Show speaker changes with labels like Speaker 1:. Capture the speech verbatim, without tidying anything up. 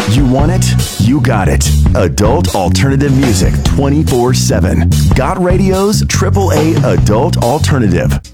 Speaker 1: You want it? You got it. Adult alternative music twenty-four seven. Got Radio's triple A Adult Alternative.